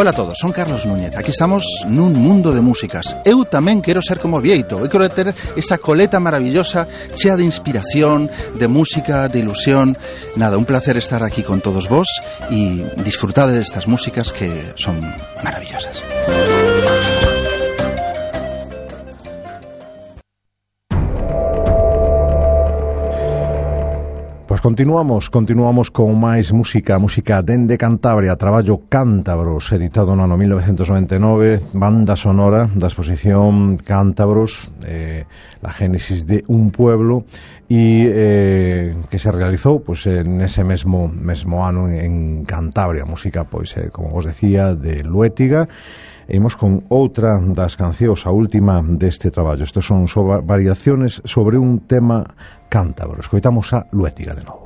Ola a todos, son Carlos Núñez. Aquí estamos nun mundo de músicas. Eu tamén quero ser como Vieito. Eu quero ter esa coleta maravillosa, chea de inspiración, de música, de ilusión. Nada, un placer estar aquí con todos vos y disfrutar de estas músicas que son maravillosas. Pois continuamos con máis música dende Cantabria, traballo Cántabros, editado no ano 1999, banda sonora da exposición Cántabros, la génesis de un pueblo, e que se realizou pois nese mesmo ano en Cantabria, música pois como vos decía de Luétiga. E imos con outra das cancións, a última deste traballo. Estes son variaciones sobre un tema cántabro. Escoitamos a Luétiga de novo.